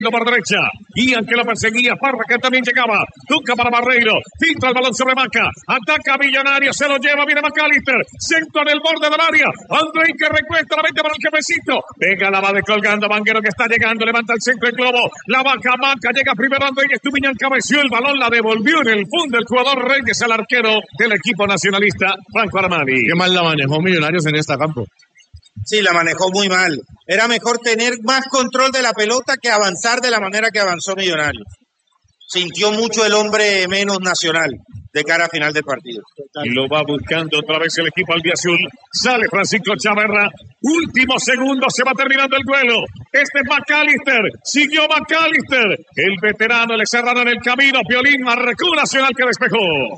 por derecha, Ian que lo perseguía, Parra que también llegaba, Tuca para Barreiro, filtra el balón sobre Maca, ataca a Millonario, se lo lleva, viene McAllister, centro en el borde del área, Andrei que recuesta la mente para el jefecito, pega la va descolgando, Vanguero que está llegando, levanta el centro el globo, la vaca Maca, llega primero Andrei, Estupiñán cabeció el balón, la devolvió en el fondo el jugador Reyes al arquero del equipo nacionalista, Franco Armani. Qué mal la manejó Millonarios en esta campo. Sí, la manejó muy mal. Era mejor tener más control de la pelota que avanzar de la manera que avanzó Millonarios. Sintió mucho el hombre menos Nacional de cara a final del partido. Y lo va buscando otra vez el equipo albiazul. Sale Francisco Chaverra. Último segundo, se va terminando el duelo. Este es McAllister. Siguió McAllister. El veterano le cerraron el camino. Piolín marcó Nacional que despejó.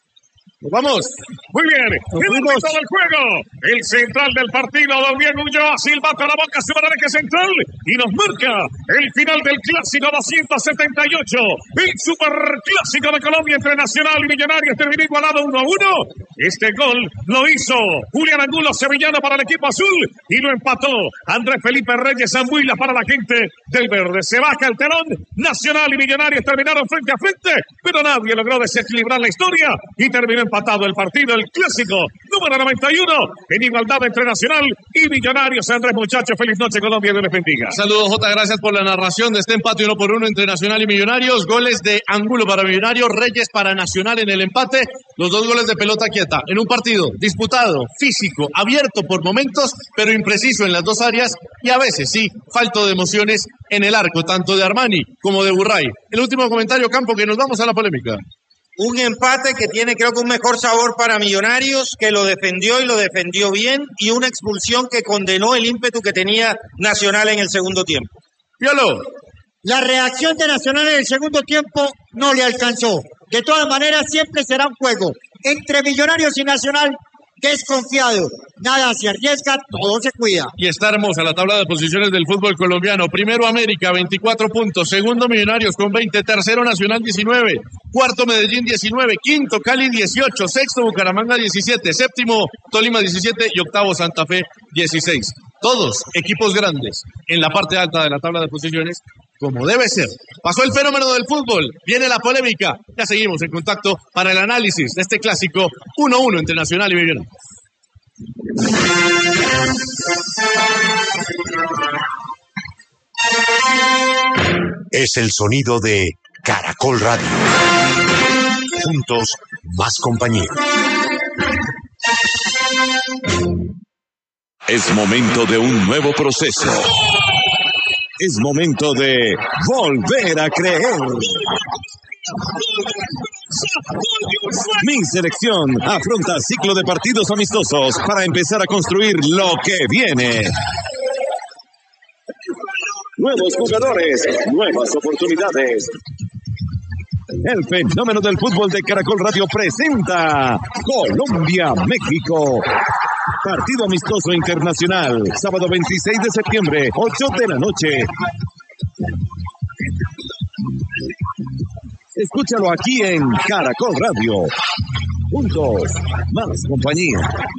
Vamos. Muy bien. El momento del juego. El central del partido, don Diego Ulloa, silbato a la boca, se va a dar que central. Y nos marca el final del clásico 278. El superclásico de Colombia entre Nacional y Millonarios terminó igualado 1-1. Este gol lo hizo Julián Angulo Sevillano para el equipo azul. Y lo empató Andrés Felipe Reyes Zambuila para la gente del verde. Se baja el telón. Nacional y Millonarios terminaron frente a frente. Pero nadie logró desequilibrar la historia. Y terminó empatado el partido, el clásico número 91, en igualdad entre Nacional y Millonarios. Andrés, muchachos, feliz noche, Colombia, Dios les bendiga. Saludos, Jota, gracias por la narración de este empate 1-1 entre Nacional y Millonarios. Goles de Angulo para Millonarios, Reyes para Nacional en el empate. Los dos goles de pelota quieta en un partido disputado, físico, abierto por momentos, pero impreciso en las dos áreas y a veces, sí, falto de emociones en el arco, tanto de Armani como de Burray. El último comentario, Campo, que nos vamos a la polémica. Un empate que tiene, creo que, un mejor sabor para Millonarios, que lo defendió y lo defendió bien, y una expulsión que condenó el ímpetu que tenía Nacional en el segundo tiempo. Piolo. La reacción de Nacional en el segundo tiempo no le alcanzó. De todas maneras, siempre será un juego entre Millonarios y Nacional desconfiado. Nada se arriesga, todo se cuida. Y está hermosa la tabla de posiciones del fútbol colombiano. Primero América, 24 puntos. Segundo Millonarios con 20. Tercero Nacional, 19. Cuarto Medellín, 19. Quinto Cali, 18. Sexto Bucaramanga, 17. Séptimo Tolima, 17. Y octavo Santa Fe, 16. Todos equipos grandes en la parte alta de la tabla de posiciones, como debe ser. Pasó el fenómeno del fútbol, viene la polémica. Ya seguimos en contacto para el análisis de este clásico 1-1 entre Nacional y Millonarios. Es el sonido de Caracol Radio. Juntos, más compañía. Es momento de un nuevo proceso. Es momento de volver a creer. Mi selección afronta ciclo de partidos amistosos para empezar a construir lo que viene. Nuevos jugadores, nuevas oportunidades. El fenómeno del fútbol de Caracol Radio presenta Colombia-México. Partido amistoso internacional, sábado 26 de septiembre, 8 de la noche. Escúchalo aquí en Caracol Radio. Juntos, más compañía.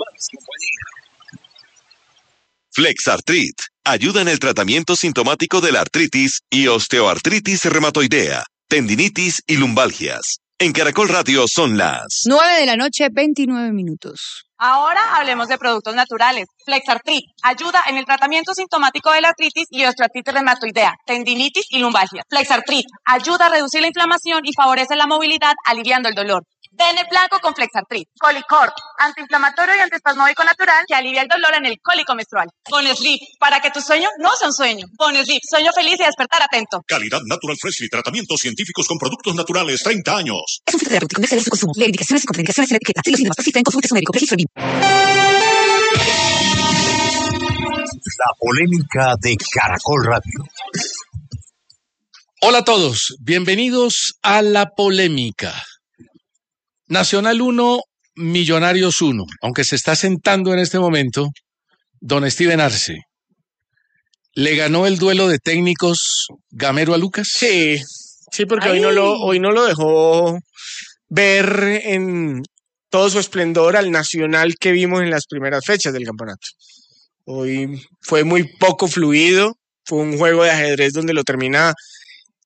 Flexartrit ayuda en el tratamiento sintomático de la artritis y osteoartritis reumatoidea, tendinitis y lumbalgias. En Caracol Radio son las 9:29 p.m. Ahora hablemos de productos naturales. Flexartrit ayuda en el tratamiento sintomático de la artritis y osteoartritis reumatoidea, tendinitis y lumbalgia. Flexartrit ayuda a reducir la inflamación y favorece la movilidad, aliviando el dolor. Den el blanco con Flexartrit. Colicorp, antiinflamatorio y antiespasmódico natural que alivia el dolor en el cólico menstrual. Boneslip, para que tu sueño no sea un sueño. Boneslip, sueño feliz y despertar atento. Calidad Natural Freshly, tratamientos científicos con productos naturales, 30 años. Es un fitoterapéutico, no exceder su consumo. Lee indicaciones y contraindicaciones en la etiqueta. Si los síntomas persisten, consulte a su médico. Registro BIM. La polémica de Caracol Radio. Hola a todos, bienvenidos a La Polémica. Nacional 1, Millonarios 1, aunque se está sentando en este momento don Steven Arce. ¿Le ganó el duelo de técnicos Gamero a Lucas? Sí, porque hoy no lo dejó ver en todo su esplendor al Nacional que vimos en las primeras fechas del campeonato. Hoy fue muy poco fluido, fue un juego de ajedrez donde lo termina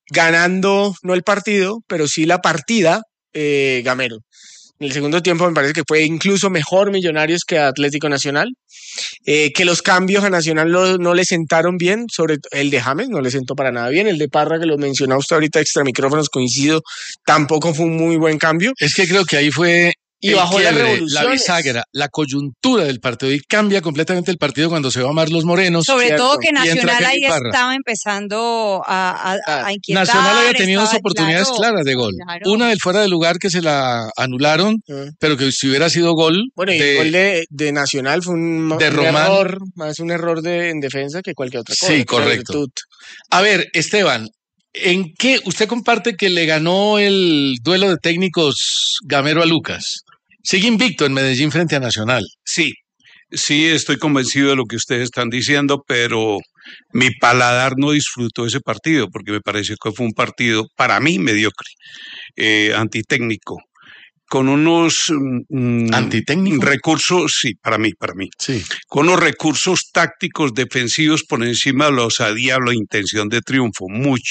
ganando, no el partido, pero sí la partida, Gamero. En el segundo tiempo me parece que fue incluso mejor Millonarios que Atlético Nacional, que los cambios a Nacional no le sentaron bien, sobre el de James no le sentó para nada bien, el de Parra que lo mencionó usted ahorita extra micrófonos, coincido, tampoco fue un muy buen cambio. Es que creo que ahí fue y bajó la revolución, la bisagra, la coyuntura del partido, y cambia completamente el partido cuando se va Marlos Moreno. Sobre ¿cierto? todo que Nacional ahí Parra. estaba empezando a inquietar. Nacional había tenido dos oportunidades claras de gol. Claro. Una del fuera de lugar que se la anularon, pero que si hubiera sido gol. Bueno, y el gol de Nacional fue un error, más un error en defensa que cualquier otra cosa. Sí, correcto. A ver, Esteban, ¿en qué usted comparte que le ganó el duelo de técnicos Gamero a Lucas? Sigue invicto en Medellín frente a Nacional. Sí, estoy convencido de lo que ustedes están diciendo, pero mi paladar no disfrutó ese partido porque me pareció que fue un partido, para mí, mediocre, antitécnico, con unos recursos, sí, para mí, sí, con unos recursos tácticos defensivos por encima de la osadía o la intención de triunfo.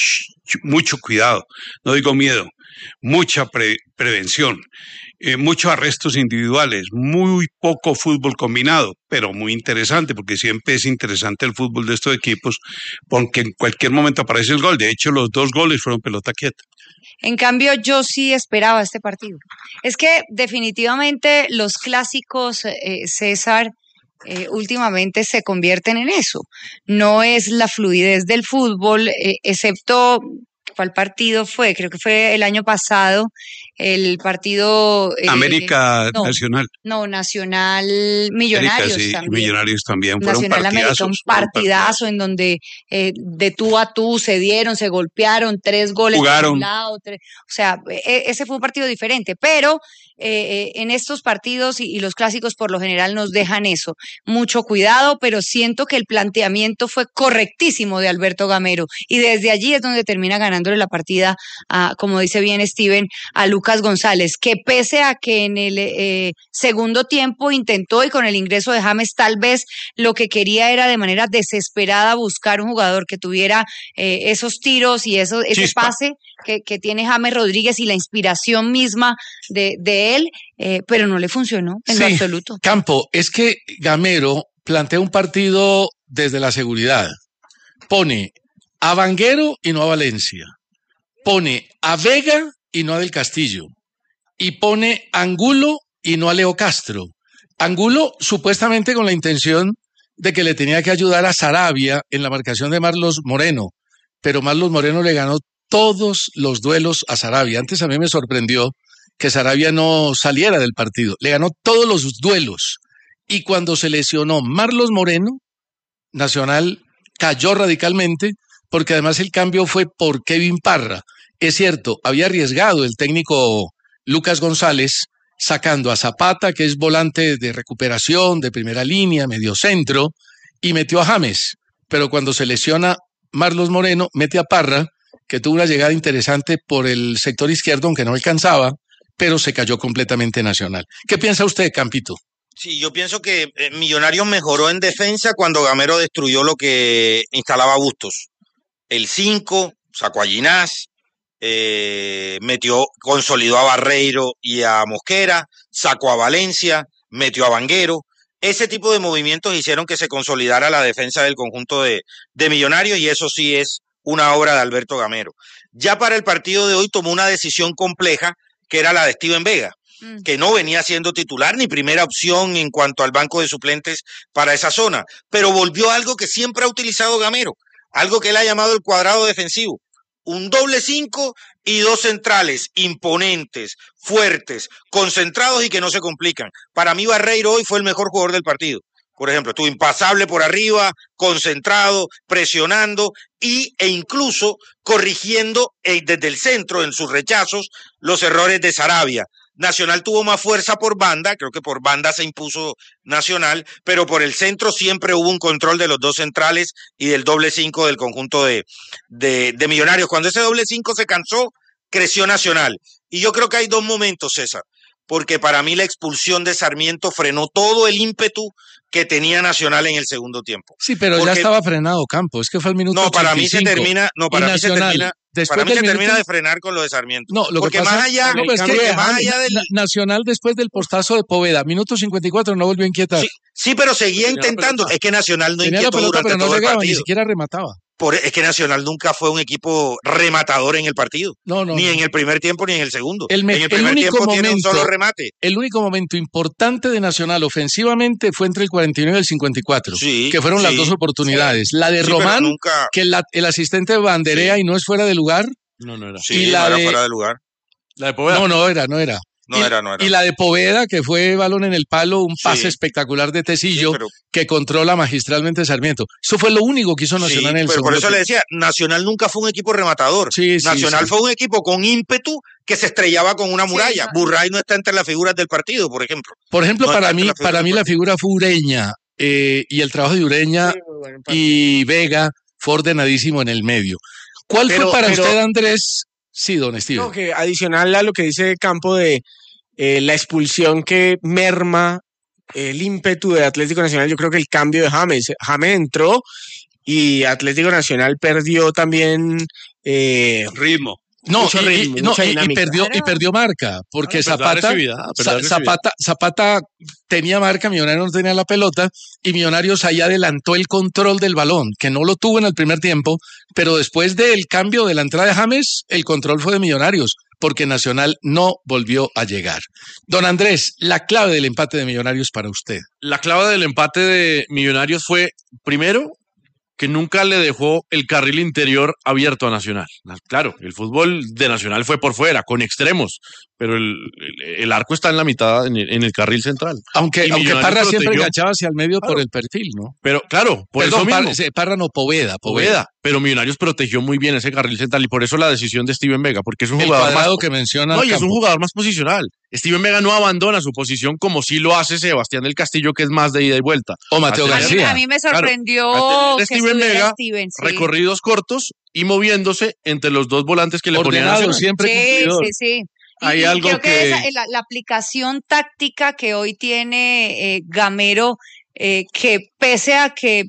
Mucho cuidado, no digo miedo, mucha prevención. Muchos arrestos individuales, muy poco fútbol combinado, pero muy interesante, porque siempre es interesante el fútbol de estos equipos, porque en cualquier momento aparece el gol. De hecho, los 2 goles fueron pelota quieta. En cambio, yo sí esperaba este partido. Es que definitivamente los clásicos, César, últimamente se convierten en eso. No es la fluidez del fútbol, excepto... ¿Cuál partido fue? Creo que fue el año pasado, el partido... América Nacional. No, Nacional Millonarios América, sí, también. Millonarios también. Nacional América, un partidazo en donde de tú a tú se dieron, se golpearon, 3 goles. Jugaron. De un lado, o sea, ese fue un partido diferente, pero en estos partidos y los clásicos por lo general nos dejan eso. Mucho cuidado, pero siento que el planteamiento fue correctísimo de Alberto Gamero y desde allí es donde termina ganándole la partida, como dice bien Steven, a Lucas González, que pese a que en el segundo tiempo intentó y con el ingreso de James tal vez lo que quería era de manera desesperada buscar un jugador que tuviera esos tiros y ese pase que tiene James Rodríguez y la inspiración misma de él, pero no le funcionó en lo absoluto. Campo, es que Gamero plantea un partido desde la seguridad. Pone a Vanguero y no a Valencia. Pone a Vega y no a Del Castillo. Y pone a Angulo y no a Leo Castro. Angulo supuestamente con la intención de que le tenía que ayudar a Sarabia en la marcación de Marlos Moreno, pero Marlos Moreno le ganó todos los duelos a Sarabia. Antes a mí me sorprendió que Sarabia no saliera del partido. Le ganó todos los duelos. Y cuando se lesionó Marlos Moreno, Nacional cayó radicalmente, porque además el cambio fue por Kevin Parra. Es cierto, había arriesgado el técnico Lucas González sacando a Zapata, que es volante de recuperación, de primera línea, medio centro, y metió a James. Pero cuando se lesiona Marlos Moreno, mete a Parra, que tuvo una llegada interesante por el sector izquierdo, aunque no alcanzaba, pero se cayó completamente Nacional. ¿Qué piensa usted, Campito? Sí, yo pienso que Millonarios mejoró en defensa cuando Gamero destruyó lo que instalaba Bustos. El 5, sacó a Ginás, consolidó a Barreiro y a Mosquera, sacó a Valencia, metió a Vanguero. Ese tipo de movimientos hicieron que se consolidara la defensa del conjunto de Millonarios, y eso sí es una obra de Alberto Gamero. Ya para el partido de hoy tomó una decisión compleja, que era la de Steven Vega, que no venía siendo titular ni primera opción en cuanto al banco de suplentes para esa zona, pero volvió a algo que siempre ha utilizado Gamero, algo que él ha llamado el cuadrado defensivo. Un doble 5 y 2 centrales imponentes, fuertes, concentrados y que no se complican. Para mí Barreiro hoy fue el mejor jugador del partido. Por ejemplo, estuvo impasable por arriba, concentrado, presionando e incluso corrigiendo desde el centro en sus rechazos los errores de Sarabia. Nacional tuvo más fuerza por banda, creo que por banda se impuso Nacional, pero por el centro siempre hubo un control de los 2 centrales y del doble 5 del conjunto de Millonarios. Cuando ese doble 5 se cansó, creció Nacional. Y yo creo que hay 2 momentos, César. porque para mí la expulsión de Sarmiento frenó todo el ímpetu que tenía Nacional en el segundo tiempo. Sí, pero Porque ya estaba frenado Campo, es que fue al minuto no, para 85. mí se termina, no, para Y mí se Nacional, termina, después para mí del se termina minuto- de frenar con lo de Sarmiento. No, lo porque que pasa, más allá, no, pero es que porque más allá del Nacional después del postazo de Poveda, minuto 54 no volvió a inquietar. sí, pero seguía Tenía la intentando. pelota. Es que Nacional no Tenía la inquietó pelota, durante pero no todo el llegaba, ni partido. siquiera remataba. Es que Nacional nunca fue un equipo rematador en el partido. No, ni en el primer tiempo ni en el segundo. El en el primer tiempo tiene un solo remate. El único momento importante de Nacional ofensivamente fue entre el 49 y el 54, que fueron las dos oportunidades. La de Sí, pero Román, nunca- que el asistente banderea y no es fuera de lugar. No era. Sí, y la no era de- fuera de lugar. La de Poveda. No era. No era. Y la de Poveda, que fue balón en el palo, un pase espectacular de Tecillo, que controla magistralmente Sarmiento. Eso fue lo único que hizo Nacional en el pero segundo por eso le tiempo. decía, Nacional nunca fue un equipo rematador. Nacional fue un equipo con ímpetu que se estrellaba con una muralla. Burray no está entre las figuras del partido, por ejemplo. Por ejemplo, No para está entre mí, las figuras para del mí la partido. figura fue Ureña, y el trabajo de Ureña y Vega fue ordenadísimo en el medio. ¿Cuál Pero- fue para pero- usted, Andrés? Sí, don Steven. No, que adicional a lo que dice Campo de la expulsión que merma el ímpetu de Atlético Nacional, yo creo que el cambio de James. James entró y Atlético Nacional perdió también ritmo. No, mucho ritmo, y mucha dinámica. perdió marca, porque Claro, perdió Zapata, agresividad, perdió agresividad. Zapata tenía marca, Millonarios no tenía la pelota, y Millonarios ahí adelantó el control del balón, que no lo tuvo en el primer tiempo, pero después del cambio de la entrada de James, el control fue de Millonarios, porque Nacional no volvió a llegar. Don Andrés, la clave del empate de Millonarios para usted. La clave del empate de Millonarios fue, primero, que nunca le dejó el carril interior abierto a Nacional. Claro, el fútbol de Nacional fue por fuera, con extremos, pero el arco está en la mitad, en el carril central. Aunque Y Millonarios Parra siempre protegió. enganchaba hacia el medio por el perfil, ¿no? Pero claro, por Perdón, eso mismo. Parra no, Poveda. Pero Millonarios protegió muy bien ese carril central y por eso la decisión de Steven Vega, porque es un El jugador cuadrado más, que menciona no, y es un Campo. jugador más posicional. Steven Vega no abandona su posición como sí lo hace Sebastián del Castillo, que es más de ida y vuelta. O Mateo Al tener- A mí me sorprendió Al tener que Steven estuviera Vega, Steven, sí. recorridos cortos y moviéndose entre los dos volantes que le ponían a Ordenado, Nacional. siempre cumplidor. Sí. Hay Y algo creo que que- la aplicación táctica que hoy tiene Gamero, que pese a que,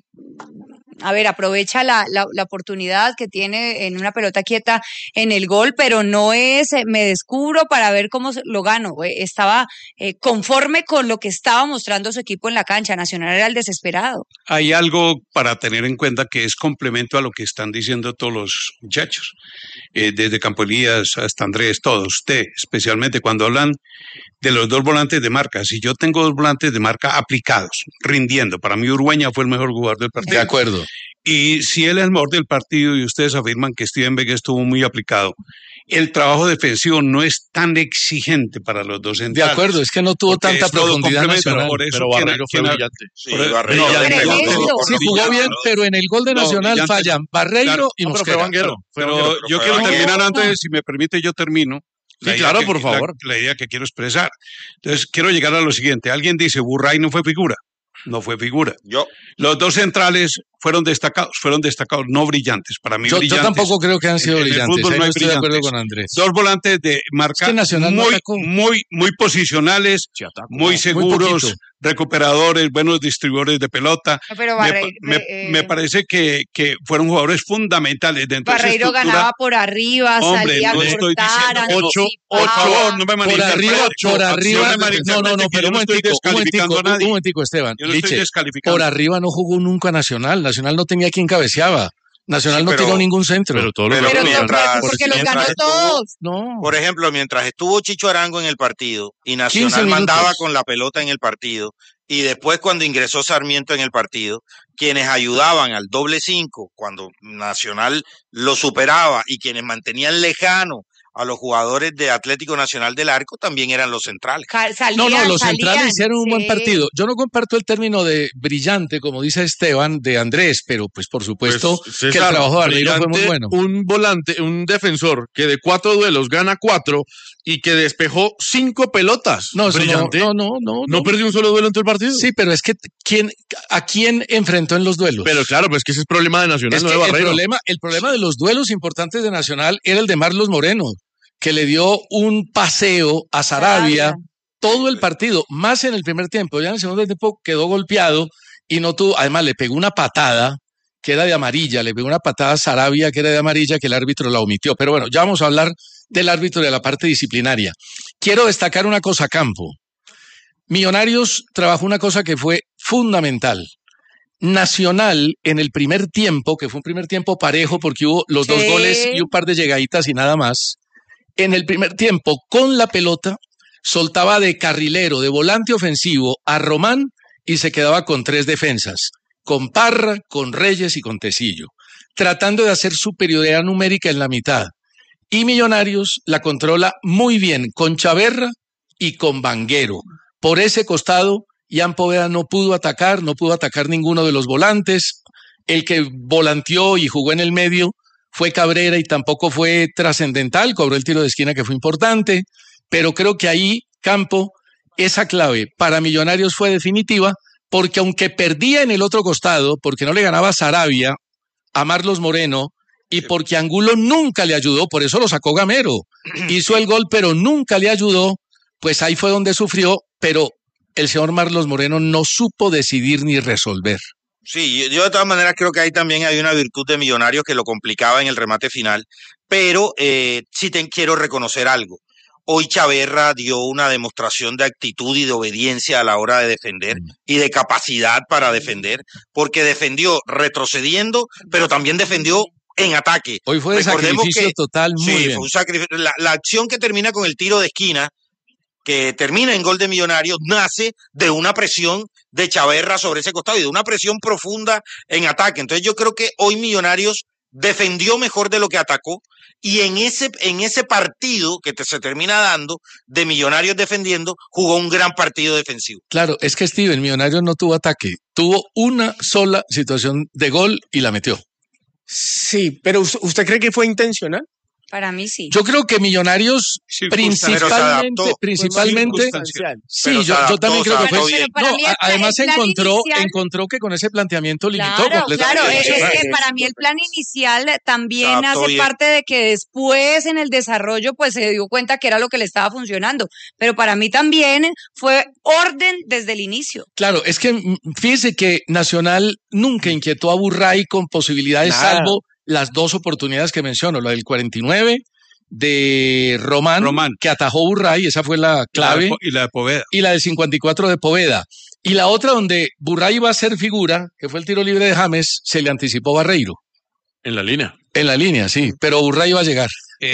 a ver, aprovecha la oportunidad que tiene en una pelota quieta en el gol, pero no es, me descubro para ver cómo lo gano. Estaba conforme con lo que estaba mostrando su equipo en la cancha. Nacional era el desesperado. Hay algo para tener en cuenta que es complemento a lo que están diciendo todos los muchachos, desde Campo Elías hasta Andrés, todos, usted, especialmente cuando hablan de los dos volantes de marca. Si yo tengo dos volantes de marca aplicados, rindiendo, para mí Urueña fue el mejor jugador del partido. De acuerdo. Y si él es el mejor del partido y ustedes afirman que Steven Vega estuvo muy aplicado, el trabajo defensivo no es tan exigente para los dos De centrales. acuerdo, es que no tuvo Porque tanta es todo profundidad complemento, Nacional. por eso Pero ¿quién- Barreiro fue quién- brillante. Sí, Por- Barreiro. no, Tremendo. Sí, jugó bien, pero en el gol de No, Nacional brillante. fallan Barreiro Claro. y No, pero fue Mosquera. Vanguero. Pero yo quiero Vanguero. terminar antes, si me permite, yo termino. Sí, idea claro, que- por favor. La idea que quiero expresar. Entonces, quiero llegar a lo siguiente. Alguien dice, Burray no fue figura. No fue figura. Yo, Los dos centrales fueron destacados, no brillantes. Para mí, Yo brillantes. tampoco creo que han sido En el brillantes. fútbol Ahí no no hay estoy de acuerdo brillantes. con Andrés. Dos volantes de marca Es que Nacional no muy, atacó. muy posicionales, muy seguros, poquito. recuperadores, buenos distribuidores de pelota. Pero Me, Barreiro, me parece que fueron jugadores fundamentales dentro de esa Barreiro estructura. ganaba por arriba, Hombre, salía no a estoy cortar, diciendo anticipaba. por favor, no me Por malinterprete. arriba, por arriba. No, que pero yo un no estoy descalificando a nadie. un momentico, Esteban. Yo no estoy Liche, descalificando. por arriba no jugó nunca Nacional. Nacional no tenía quien cabeceaba. Nacional Sí, no pero- tiró ningún centro. Pero todo lo Pero que mientras- porque los mientras ganó estuvo- todos. No. por ejemplo, mientras estuvo Chicho Arango en el partido y 15 Nacional minutos. mandaba con la pelota en el partido, y después cuando ingresó Sarmiento en el partido, quienes ayudaban al doble 5 cuando Nacional lo superaba y quienes mantenían lejano a los jugadores de Atlético Nacional del Arco también eran los centrales. No, los centrales hicieron un buen sí. partido. Yo no comparto el término de brillante, como dice Esteban, de Andrés, pero pues por supuesto Pues, que el César, trabajo de Barreiro fue muy brillante, bueno. Un volante, un defensor que de 4 duelos gana 4 y que despejó 5 pelotas. No, eso brillante. No perdió un solo duelo en todo el partido. Sí, pero es que ¿a quién enfrentó en los duelos? Pero claro, pues que ese es problema de Nacional, Es no que de el Barreiro. problema de los duelos importantes de Nacional era el de Marlos Moreno, que le dio un paseo a Sarabia todo el partido, más en el primer tiempo. Ya en el segundo tiempo quedó golpeado y no tuvo, además le pegó una patada que era de amarilla, le pegó una patada a Sarabia que era de amarilla, que el árbitro la omitió. Pero bueno, ya vamos a hablar del árbitro de la parte disciplinaria. Quiero destacar una cosa, Campo. Millonarios trabajó una cosa que fue fundamental. Nacional en el primer tiempo, que fue un primer tiempo parejo porque hubo los dos goles y un par de llegaditas y nada más, en el primer tiempo con la pelota soltaba de carrilero, de volante ofensivo a Román y se quedaba con 3 defensas, con Parra, con Reyes y con Tecillo, tratando de hacer superioridad numérica en la mitad. Y Millonarios la controla muy bien con Chaverra y con Vanguero. Por ese costado, Ian Poveda no pudo atacar ninguno de los volantes. El que volanteó y jugó en el medio fue Cabrera y tampoco fue trascendental, cobró el tiro de esquina que fue importante, pero creo que ahí, Campo, esa clave para Millonarios fue definitiva, porque aunque perdía en el otro costado, porque no le ganaba a Sarabia, a Marlos Moreno, y porque Angulo nunca le ayudó, por eso lo sacó Gamero, hizo el gol, pero nunca le ayudó, pues ahí fue donde sufrió, pero el señor Marlos Moreno no supo decidir ni resolver. Sí, yo de todas maneras creo que ahí también hay una virtud de Millonarios que lo complicaba en el remate final, pero sí quiero reconocer algo. Hoy Chaverra dio una demostración de actitud y de obediencia a la hora de defender y de capacidad para defender, porque defendió retrocediendo, pero también defendió en ataque. Hoy fue de sacrificio total, muy bien. Fue un sacrificio. La acción que termina con el tiro de esquina, que termina en gol de Millonarios, nace de una presión de Chaverra sobre ese costado y de una presión profunda en ataque. Entonces yo creo que hoy Millonarios defendió mejor de lo que atacó, y en ese partido que se termina dando de Millonarios defendiendo, jugó un gran partido defensivo. Claro, es que Steven, Millonarios no tuvo ataque, tuvo una sola situación de gol y la metió. Sí, pero ¿usted cree que fue intencional? Para mí sí. Yo creo que Millonarios principalmente sí, yo también creo que fue. Además encontró que con ese planteamiento limitó completamente. Claro, es que para mí el plan inicial también hace parte de que después en el desarrollo pues se dio cuenta que era lo que le estaba funcionando, pero para mí también fue orden desde el inicio. Claro, es que fíjese que Nacional nunca inquietó a Burray con posibilidades, salvo las 2 oportunidades que menciono, la del 49 de Román, que atajó Burray, esa fue la clave, y la de Poveda. Y la del 54 de Poveda. Y la otra donde Burray iba a ser figura, que fue el tiro libre de James, se le anticipó Barreiro. En la línea. En la línea, sí, pero Burray iba a llegar.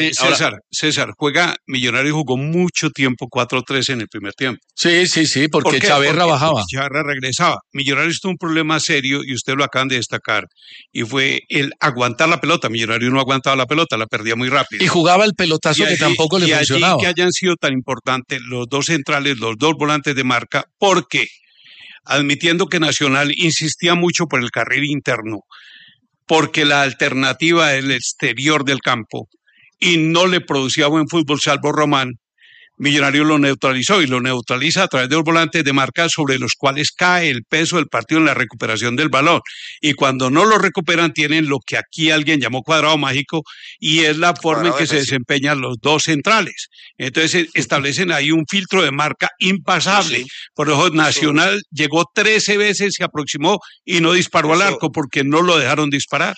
César, Millonarios jugó mucho tiempo 4-3 en el primer tiempo. Sí, porque Chaverra bajaba. Chaverra regresaba. Millonarios tuvo un problema serio, y usted lo acaban de destacar, y fue el aguantar la pelota. Millonarios no aguantaba la pelota, la perdía muy rápido. Y jugaba el pelotazo que tampoco le funcionaba. Y que hayan sido tan importantes los 2 centrales, los 2 volantes de marca, porque admitiendo que Nacional insistía mucho por el carril interno, porque la alternativa es el exterior del campo, y no le producía buen fútbol salvo Román, Millonarios lo neutralizó, y lo neutraliza a través de los volantes de marca sobre los cuales cae el peso del partido en la recuperación del balón. Y cuando no lo recuperan, tienen lo que aquí alguien llamó cuadrado mágico, y es la forma en que se desempeñan los 2 centrales. Entonces establecen ahí un filtro de marca impasable. Por eso Nacional llegó 13 veces, se aproximó y no disparó al arco porque no lo dejaron disparar.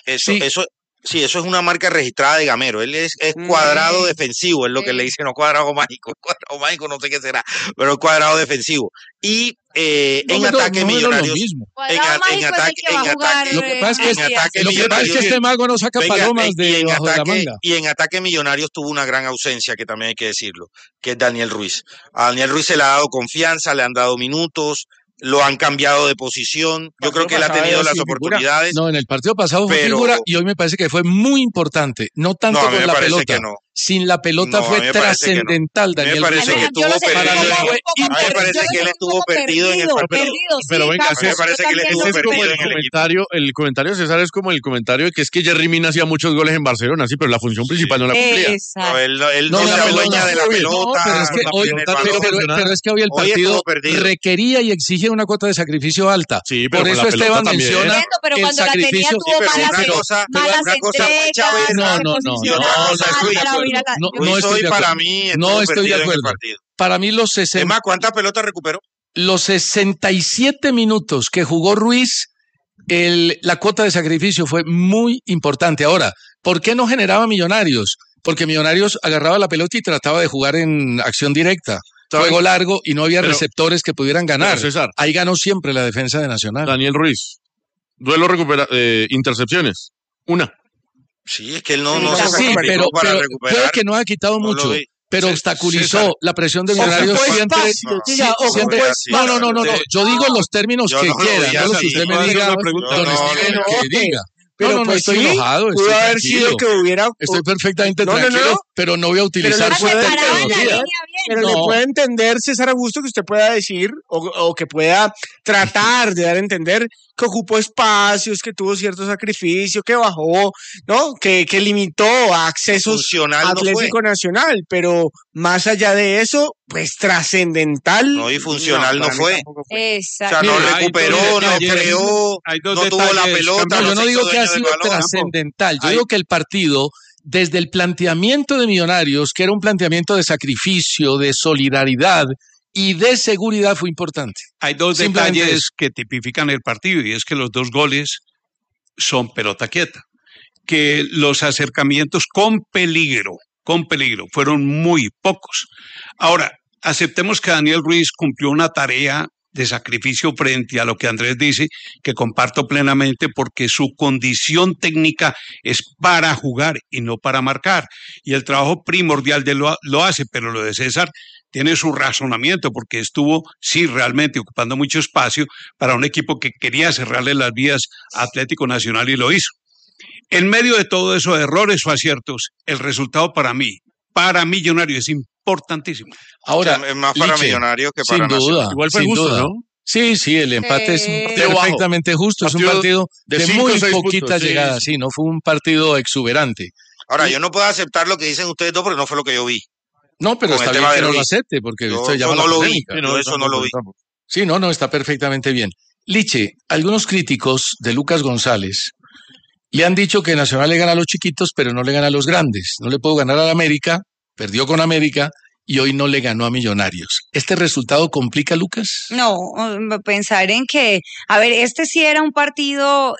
Sí, eso es una marca registrada de Gamero. Él es cuadrado defensivo, es lo que le dicen, no cuadrado mágico. Cuadrado mágico no sé qué será, pero es cuadrado defensivo. Y en ataque Millonarios. En ataque. Lo que pasa es que este mago no saca palomas de bajo de la manga. Y en ataque Millonarios tuvo una gran ausencia, que también hay que decirlo, que es Daniel Ruiz. A Daniel Ruiz se le ha dado confianza, le han dado minutos, lo han cambiado de posición. Yo creo que él ha tenido las oportunidades. No, en el partido pasado fue figura, y hoy me parece que fue muy importante. No tanto con la pelota. Sin la pelota fue trascendental, Daniel. A mí me parece que él estuvo perdido en el partido. Pero venga, me parece que él estuvo perdido en el comentario de César es como el comentario de que es que Jerry Mina hacía muchos goles en Barcelona, sí, pero la función principal no la cumplía. Él no era dueña de la pelota. Pero es que hoy el partido requería y exige una cuota de sacrificio alta. Sí, pero por eso Esteban menciona pero el cuando sacrificio. Malas entregas, No estoy de acuerdo. para mí los 60. ¿Cuántas pelotas recuperó? Los 67 minutos que jugó Ruiz, la cuota de sacrificio fue muy importante. Ahora, ¿por qué no generaba Millonarios? Porque Millonarios agarraba la pelota y trataba de jugar en acción directa. Juego largo y no había receptores que pudieran ganar. César, ahí ganó siempre la defensa de Nacional. Daniel Ruiz, duelo intercepciones, una. Sí, es que él no se sí, sacrificó para recuperar. puede que no haya quitado mucho, pero obstaculizó la presión de Millonarios siempre. No. Yo digo los términos que quieran, no los que usted me diga, que diga. Pero no estoy enojado, pudo haber sido que hubiera... Estoy perfectamente tranquilo, pero no voy a utilizar su terminología. Pero le puede entender, César Augusto, que usted pueda decir o que pueda tratar de dar a entender que ocupó espacios, que tuvo cierto sacrificio, que bajó, ¿no? Que limitó a accesos Atlético Nacional, pero más allá de eso, pues trascendental. No, y funcional no fue. Exacto. O sea, no recuperó, no creó, no tuvo la pelota. Yo no digo que ha sido trascendental, yo digo que el partido, desde el planteamiento de Millonarios, que era un planteamiento de sacrificio, de solidaridad y de seguridad, fue importante. Hay dos detalles que tipifican el partido, y es que los dos goles son pelota quieta, que los acercamientos con peligro, fueron muy pocos. Ahora, aceptemos que Daniel Ruiz cumplió una tarea de sacrificio frente a lo que Andrés dice, que comparto plenamente, porque su condición técnica es para jugar y no para marcar. Y el trabajo primordial de lo hace, pero lo de César tiene su razonamiento, porque estuvo, sí, realmente ocupando mucho espacio para un equipo que quería cerrarle las vías a Atlético Nacional y lo hizo. En medio de todo eso, errores o aciertos, el resultado para Millonarios es importantísimo. Ahora, es más para Millonarios que para Nacional. Igual fue justo, ¿no? Sí, el empate es perfectamente justo. Es un partido de muy poquitas llegadas. Sí, no fue un partido exuberante. Ahora, yo no puedo aceptar lo que dicen ustedes dos porque no fue lo que yo vi. No, pero está bien que no lo acepte, porque usted llama la polémica. Eso no lo vi. Sí, no, está perfectamente bien. Liche, algunos críticos de Lucas González le han dicho que Nacional le gana a los chiquitos, pero no le gana a los grandes. No le puedo ganar a la América, perdió con América y hoy no le ganó a Millonarios. ¿Este resultado complica a Lucas? No, pensar en que, a ver, este sí era un partido,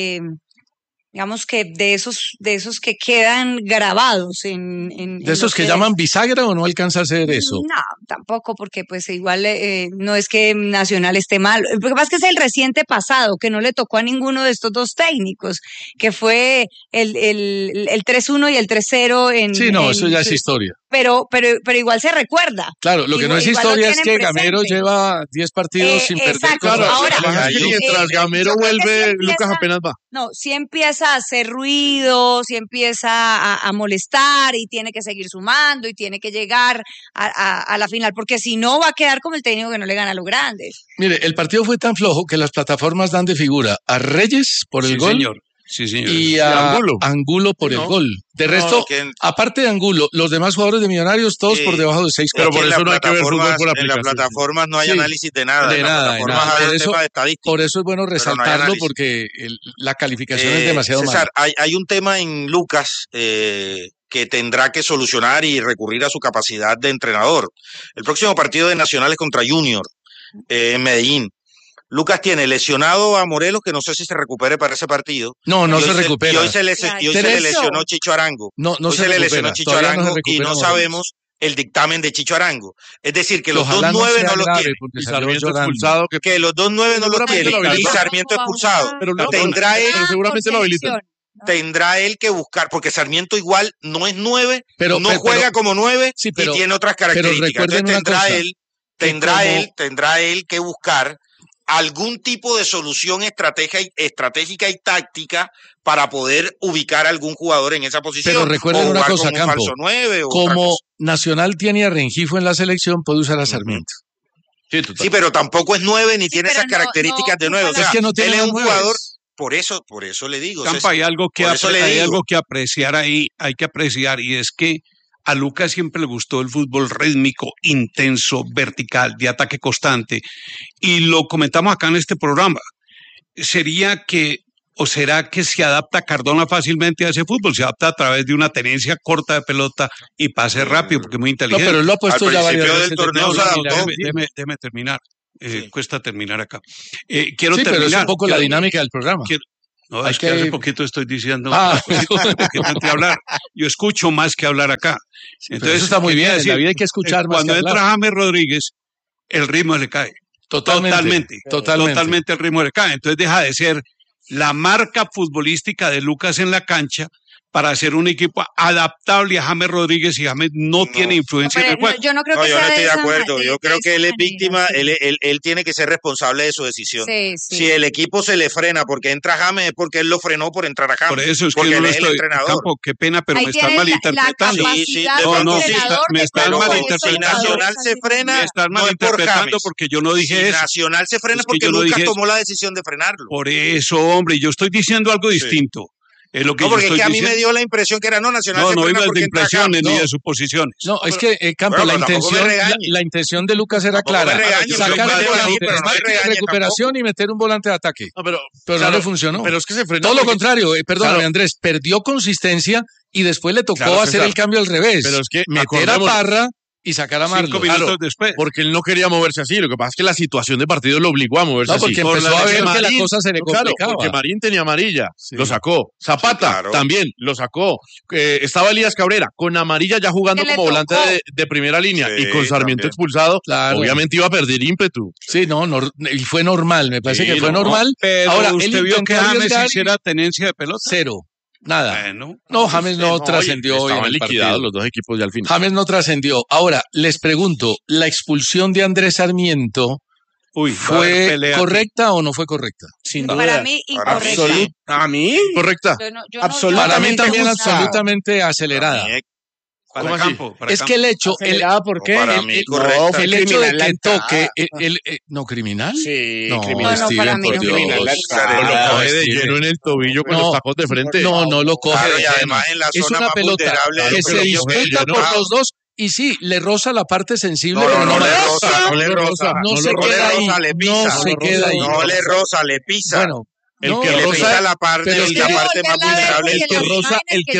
digamos que de esos que quedan grabados ¿De esos que llaman bisagra o no alcanza a ser eso? No, tampoco, porque pues igual no es que Nacional esté mal. Lo que pasa es que es el reciente pasado, que no le tocó a ninguno de estos dos técnicos, que fue el 3-1 y el 3-0 Sí, eso ya es historia. Pero igual se recuerda. Claro, lo que no es historia es que Gamero lleva 10 partidos sin perder. Claro, ahora, mientras Gamero vuelve, Lucas apenas va. No, si empieza a hacer ruido, si empieza a molestar y tiene que seguir sumando y tiene que llegar a la final, porque si no va a quedar como el técnico que no le gana a los grandes. Mire, el partido fue tan flojo que las plataformas dan de figura a Reyes por el gol. Señor. Sí, señor. Y a Angulo por el gol. De resto, aparte de Angulo, los demás jugadores de Millonarios, todos por debajo de 6. Pero por eso no hay que ver fútbol por aplicación. En las plataformas no hay análisis de nada. De nada. Por eso es bueno resaltarlo, porque la calificación es demasiado mala. César, hay un tema en Lucas que tendrá que solucionar y recurrir a su capacidad de entrenador. El próximo partido de Nacional es contra Junior en Medellín. Lucas tiene lesionado a Morelos, que no sé si se recupere para ese partido. No se recupera. Y hoy se le lesionó Chicho Arango. No se le lesionó Chicho Arango y no sabemos el dictamen de Chicho Arango. Es decir, que los 2-9 no los tiene. Y Sarmiento expulsado. Que los 2-9 no los tiene. Y Sarmiento expulsado. Pero seguramente lo habilitan. Tendrá él que buscar, porque Sarmiento igual no es 9, no juega como 9 y tiene otras características. Entonces tendrá él que buscar algún tipo de solución estratégica y táctica para poder ubicar a algún jugador en esa posición. Pero recuerden una cosa, Campo, falso 9, como Nacional tiene a Rengifo en la selección, puede usar a Sarmiento. Sí, pero tampoco es 9 ni tiene esas características de 9. O sea, es que no tiene él es un jugador. Por eso le digo. Campa, hay algo que apreciar ahí, hay que apreciar, y es que a Lucas siempre le gustó el fútbol rítmico, intenso, vertical, de ataque constante. Y lo comentamos acá en este programa. Sería que ¿O será que se adapta Cardona fácilmente a ese fútbol? Se adapta a través de una tenencia corta de pelota y pase rápido, porque es muy inteligente. No, pero él lo ha puesto ya varias veces. Déjeme terminar. Cuesta terminar acá. Quiero terminar. Pero es un poco la dinámica del programa. No, es que hace poquito estoy diciendo. Hace poquito entré a hablar. Yo escucho más que hablar acá. Entonces, eso está muy bien. En la vida hay que escuchar más cuando que hablar. entra James Rodríguez, el ritmo le cae. Totalmente el ritmo le cae. Entonces deja de ser la marca futbolística de Lucas en la cancha para hacer un equipo adaptable a James Rodríguez, y James no tiene influencia en el juego. Yo no creo que yo sea no estoy de esa acuerdo. Yo creo que él es manera. víctima, él tiene que ser responsable de su decisión. Sí. Si el equipo se le frena porque entra James, es porque él lo frenó por entrar a James. Por eso es que porque yo él no es el estoy entrenador. Campo, qué pena, pero Ahí me están tienes malinterpretando. Me están malinterpretando. Si Nacional se frena, Me están no es por malinterpretando James. porque yo no dije Si eso. Nacional se frena Es que porque yo no Lucas dije tomó la decisión de frenarlo. Por eso, hombre, yo estoy diciendo algo distinto. Es lo que No, yo porque es estoy que a mí diciendo. me dio la impresión que era Nacional se No frena ibas porque de entra impresiones James. ni de suposiciones. No, es que, Campo, Bueno, la pero tampoco me intención, regañe. la intención de Lucas era clara. me regañe, Sacar yo el me volante regañe, pero no me de regañe recuperación y meter un volante de ataque. No, pero no le funcionó. Pero es que se frenó. Todo lo porque- contrario, perdóname, Claro. Andrés, perdió consistencia y después le tocó Claro, hacer César. el cambio al revés. Pero es que meter a acordémonos- Parra y sacar a Marlon. 5 minutos Claro, después. porque él no quería moverse así. Lo que pasa es que la situación de partido lo obligó a moverse No, así. porque empezó a ver que la cosa se le Claro, complicaba. porque Marín tenía amarilla, lo sacó. Zapata Sí, claro. también lo sacó. Estaba Elías Cabrera con amarilla ya jugando Que le como volante tocó. de primera línea Sí, y con Sarmiento también. expulsado. Claro. Obviamente iba a perder ímpetu. Sí, no, y fue normal, me parece Sí, que fue no, normal. Pero Ahora, él usted vio que intentó James arriesgar y hiciera tenencia de pelota. cero, nada. Bueno, No, James no no, trascendió hoy en Estaban el liquidados partido. los dos equipos ya al final. James no trascendió. Ahora, les pregunto, ¿la expulsión de Andrés Sarmiento uy, va a haber fue pelea. correcta o no fue correcta? Sin Para duda. mí, Para mí, incorrecta. ¿A mí? ¿Correcta? Yo no, Para mí Absolutamente también justa. absolutamente acelerada. Para mí, Para ¿Cómo así? campo, para Es campo. que el hecho, ¿Acelerada por qué? para mí, No, correcta. fue el hecho de criminal la que entrada. toque, no, ¿criminal? Sí, No, criminal. No, para mí por no. Dios. Criminal la Lo entrada. coge de Steven. lleno en el tobillo con No. los tacos de frente. No lo coge Claro, de y lleno. además en la Es zona una más pelota vulnerable del que se tobillo, disputa ¿no? por los dos y sí, le roza la parte sensible, No, pero no, no le más. roza, no le roza. No se No le queda ahí, roza, le no pisa. se queda ahí. No le roza, le pisa. Bueno, El no, que Y le roza- pisa la parte, pero es la que- parte más vulnerable el del que tobillo. roza,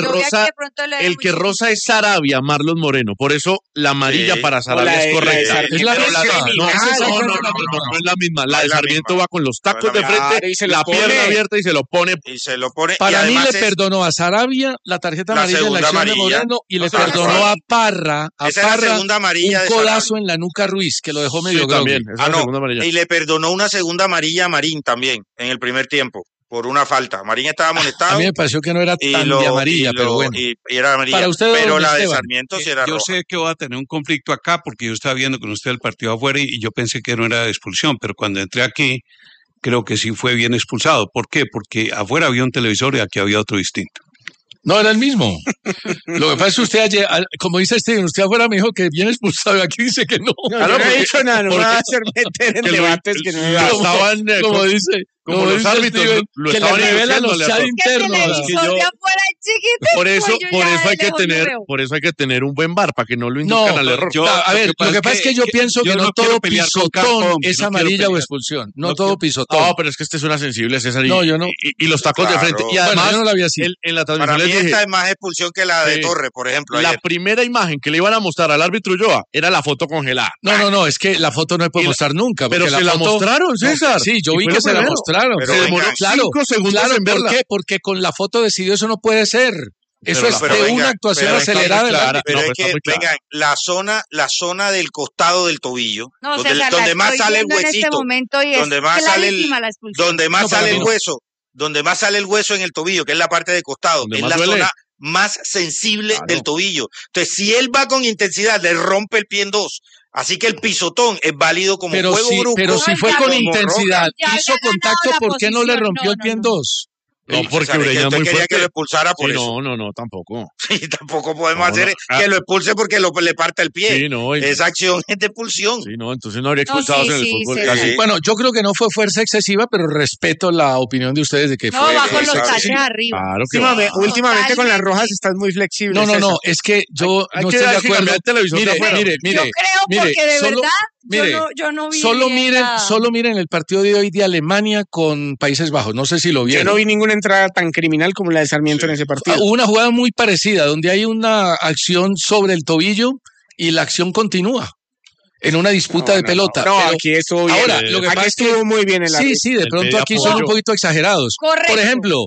el que roza es Sarabia, Marlon Moreno. Por eso la amarilla Sí. para Sarabia O la de- es la de correcta. Sarmiento es la Pero misma. es No, criminal. esa es No, otra no cosa. es la misma. La No de es la Sarmiento misma. va con los tacos No de es la misma. frente, Claro, y se lo la pone. pierna abierta y se lo pone. Y se lo pone. y Para mí además le es- perdonó a Sarabia la tarjeta La amarilla en la segunda acción de amarilla. Moreno y le O sea, perdonó esa- a Parra, esa es la segunda amarilla un de codazo Sarabia. en la nuca a Ruiz, que lo dejó medio Sí, groggy. también. Esa es la no, segunda amarilla. y le perdonó una segunda amarilla a Marín también en el primer tiempo por una falta. Marín estaba A amonestado mí me pareció que no era y, tan lo, de amarilla, pero bueno. y era amarilla. Para usted, pero don la de Esteban, Sarmiento sí era Yo roja. sé que voy a tener un conflicto acá porque yo estaba viendo con usted el partido afuera y yo pensé que no era de expulsión, pero cuando entré aquí creo que sí fue bien expulsado. ¿Por qué? Porque afuera había un televisor y aquí había otro distinto. No, era el mismo. Lo que pasa es que usted ayer, como dice Steven, usted afuera me dijo que bien expulsado y aquí dice que no. No, yo no he dicho nada, no me porque- va a hacer meter en que lo- debates que no me va a lo estaban, Como dice, como como los dice árbitros, Steven, lo que le estaban revelan los induciendo, chats le- internos. que yo- Por eso, pues yo por ya eso de hay que lejos no tener, veo. por eso hay que tener un buen bar para que no lo No, induzcan al error. a ver, lo que pasa es que yo pienso que no todo pisotón pisotón es amarilla o expulsión. No todo pisotón. No, pero es que este es una sensible, César. No, yo no. Y los tacos de Claro. frente. Y Bueno, además, yo no la vi así. en la Para transmisión mí les dije, esta es más expulsión que la de Sí. Torre, por ejemplo. la ayer. primera imagen que le iban a mostrar al árbitro Ulloa era la foto congelada. No, es que la foto no se puede Y la- mostrar nunca. Pero porque se la foto- mostraron, César. Sí, yo Y vi fue que lo se la primero. mostraron. Pero Se venga, demoró, claro, 5 segundos claro, en ¿por verla. qué? Porque con la foto decidió eso no puede ser. Eso Pero es la- de pero una venga, actuación pero está acelerada. muy del clara. árbitro. Pero No, es pero está que, muy claro. venga, la zona del costado del tobillo, No, donde, César, donde la más estoy sale el viendo en este huesito, momento y es donde más sale el, clarísima la expulsión. donde más No, para sale mí el no. hueso, donde más sale el hueso en el tobillo, que es la parte de costado, Donde es más la duele. zona más sensible Claro. del tobillo. Entonces, si él va con intensidad, le rompe el pie en dos. Así que el pisotón es válido como Pero juego si, brusco. pero si fue como con roja. intensidad, Ya hizo había ganado contacto, la ¿por qué no le posición. rompió No, el pie en no, no. dos? No, porque Ureña es muy quería fuerte. que lo expulsara por Sí, eso. No, tampoco. Sí, tampoco podemos hacer que lo expulse porque le parte el pie. Sí, no, Esa acción es de expulsión. Sí, no, entonces no habría expulsados en el fútbol. sí. Bueno, yo creo que no fue fuerza excesiva, pero respeto la opinión de ustedes de que No, fue. va con los fuerza taches excesiva. arriba. Claro que Últimamente con las rojas estás muy flexible. No, es que yo Hay no que estoy de dar que acuerdo. cambiar el televisor de afuera. Mire, Yo creo porque de solo- verdad mire, yo no vi solo bien miren el partido de hoy de Alemania con Países Bajos. No sé si lo Yo vieron. no vi ninguna entrada tan criminal como la de Sarmiento en ese partido. Hubo una jugada muy parecida donde hay una acción sobre el tobillo y la acción continúa en una disputa de pelota. No, Pero aquí estuvo bien. Ahora, lo que Aquí pasa es que estuvo muy bien el sí, árbitro. sí, de El pronto media aquí son apoyo. un poquito exagerados. Correcto. Por ejemplo,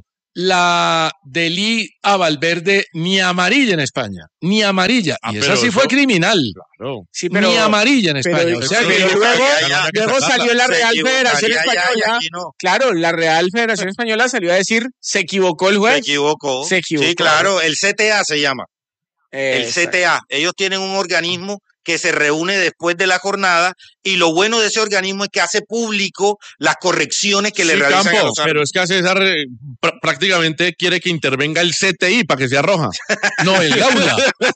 la de Lee a Valverde ni amarilla en España, ni amarilla. Y esa pero sí eso- fue criminal. Claro. Sí, pero- Ni amarilla en España. Pero, O sea pero que- luego salió la Se Real equivocaría Federación ya, Española. y aquí no. Claro, la Real Federación Española salió a decir se equivocó el juez. Se equivocó. Se equivocó. Sí, claro, el CTA se llama. El Exacto. CTA. Ellos tienen un organismo que se reúne después de la jornada y lo bueno de ese organismo es que hace público las correcciones que le Sí, realizan a Campo, los pero es que a César prácticamente quiere que intervenga el CTI para que sea roja. No, el Gaula.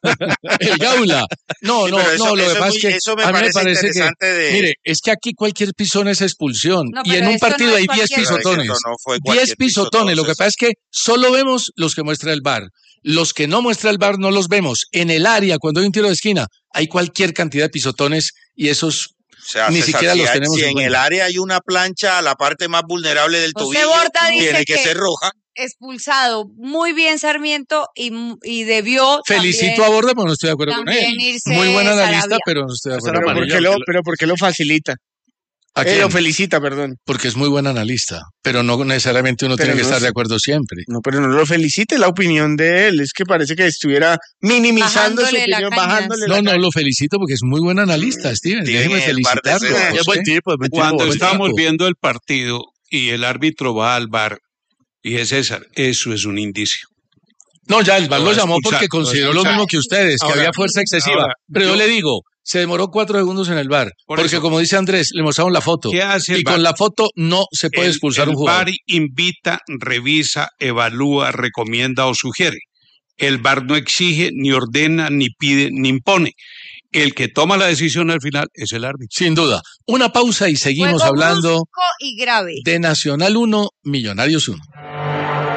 El Gaula. No, Sí, no, pero eso- no, lo eso que es pasa muy- es que eso me a mí me parece parece interesante que, de- mire, es que aquí cualquier pisón es expulsión No, y pero en un esto no partido es hay 10 cualquier- pisotones. Esto no fue 10 cualquier pisotones. Lo que pisotón, pasa es que solo vemos los que muestra el VAR. Los que no muestra el VAR no los vemos. En el área, cuando hay un tiro de esquina, hay cualquier cantidad de pisotones y esos O sea, ni César, siquiera si los hay- tenemos si en en cuenta. el área hay una plancha a la parte más vulnerable del José tobillo, Borda dice tiene que que- ser roja. expulsado muy bien Sarmiento y debió Felicito a Borda, pero no estoy de acuerdo con también él. irse Muy buen analista, Sarabia. pero no estoy de acuerdo Pero con ¿por él. qué ¿por qué lo facilita? ¿A quién? Lo felicita, perdón. Porque es muy buen analista, pero no necesariamente uno Pero tiene que no estar es- de acuerdo siempre. No, pero no lo felicite, la opinión de él. Es que parece que estuviera minimizando su Bajándole la opinión, caña. bajándole No, la no, lo felicito porque es muy buen analista, Steven. Tiene Déjeme el bar de felicitarlo. César. José. Es buen tipo, Cuando buen estamos tipo. viendo el partido y el árbitro va al VAR, dije, César, eso es un indicio. No, ya el VAR Lo lo va a llamó expulsar, porque lo va a consideró lo expulsar. mismo que ustedes, que Ahora, había fuerza excesiva. ahora, Pero yo yo- le digo, se demoró 4 segundos en el VAR, Por porque eso. como dice Andrés, le mostraron la foto. ¿Qué hace el Y con VAR? la foto no se puede expulsar un jugador. VAR invita, revisa, evalúa, recomienda o sugiere. El VAR no exige, ni ordena, ni pide, ni impone. El que toma la decisión al final es el árbitro. Sin duda. Una pausa y seguimos Juego hablando brusco y grave. de Nacional 1, Millonarios 1.